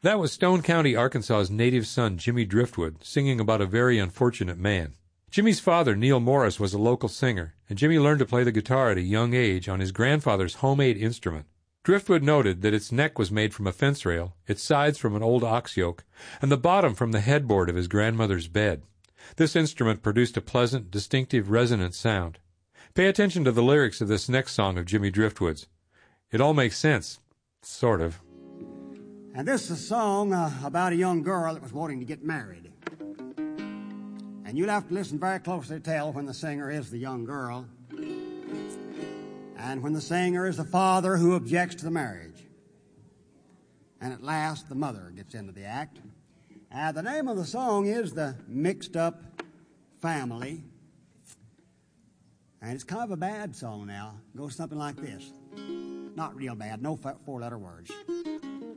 That was Stone County, Arkansas's native son, Jimmy Driftwood, singing about a very unfortunate man. Jimmy's father, Neil Morris, was a local singer, and Jimmy learned to play the guitar at a young age on his grandfather's homemade instrument. Driftwood noted that its neck was made from a fence rail, its sides from an old ox yoke, and the bottom from the headboard of his grandmother's bed. This instrument produced a pleasant, distinctive, resonant sound. Pay attention to the lyrics of this next song of Jimmy Driftwood's. It all makes sense, sort of. And this is a song about a young girl that was wanting to get married. And you'll have to listen very closely to tell when the singer is the young girl and when the singer is the father who objects to the marriage. And at last, the mother gets into the act. The name of the song is The Mixed Up Family. And it's kind of a bad song now. It goes something like this. Not real bad, no four-letter words.